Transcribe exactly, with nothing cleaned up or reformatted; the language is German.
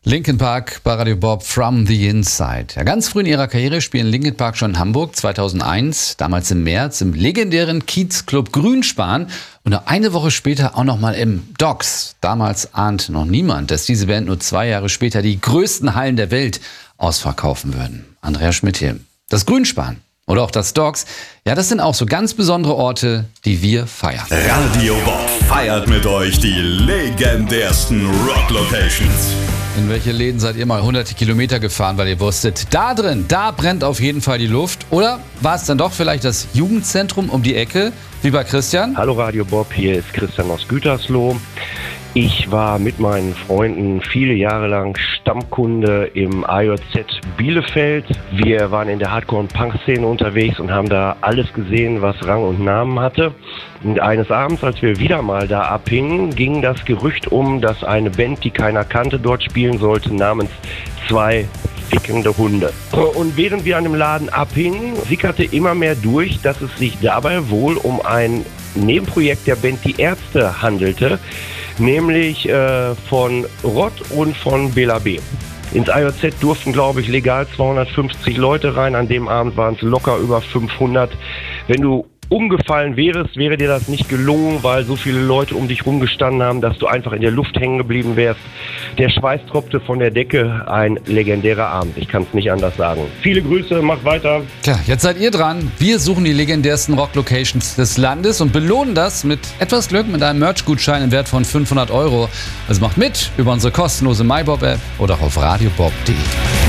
Linkin Park bei Radio Bob From the Inside. Ja, ganz früh in ihrer Karriere spielen Linkin Park schon in Hamburg zweitausendeins, damals im März, im legendären Kiezclub Grünspan und nur eine Woche später auch nochmal im Docks. Damals ahnte noch niemand, dass diese Band nur zwei Jahre später die größten Hallen der Welt ausverkaufen würden. Andrea Schmidt hier. Das Grünspan oder auch das Docks, ja, das sind auch so ganz besondere Orte, die wir feiern. Radio Bob feiert mit euch die legendärsten Rock-Locations. In welche Läden seid ihr mal hunderte Kilometer gefahren, weil ihr wusstet, da drin, da brennt auf jeden Fall die Luft? Oder war es dann doch vielleicht das Jugendzentrum um die Ecke, wie bei Christian? Hallo Radio Bob, hier ist Christian aus Gütersloh. Ich war mit meinen Freunden viele Jahre lang Stammkunde im A J Z Bielefeld. Wir waren in der Hardcore- und Punk-Szene unterwegs und haben da alles gesehen, was Rang und Namen hatte. Und eines Abends, als wir wieder mal da abhingen, ging das Gerücht um, dass eine Band, die keiner kannte, dort spielen sollte, namens Zwei fickende Hunde. Und während wir an dem Laden abhingen, sickerte immer mehr durch, dass es sich dabei wohl um ein Nebenprojekt der Band Die Ärzte handelte, nämlich äh, von Rott und von Bela B. Ins A J Z durften, glaube ich, legal zweihundertfünfzig Leute rein. An dem Abend waren es locker über fünfhundert. Wenn du umgefallen wärst, wäre dir das nicht gelungen, weil so viele Leute um dich rumgestanden haben, dass du einfach in der Luft hängen geblieben wärst. Der Schweiß tropfte von der Decke. Ein legendärer Abend. Ich kann es nicht anders sagen. Viele Grüße, macht weiter. Tja, jetzt seid ihr dran. Wir suchen die legendärsten Rock-Locations des Landes und belohnen das mit etwas Glück mit einem Merch-Gutschein im Wert von fünfhundert Euro. Also macht mit über unsere kostenlose MyBob-App oder auf radiobob punkt de.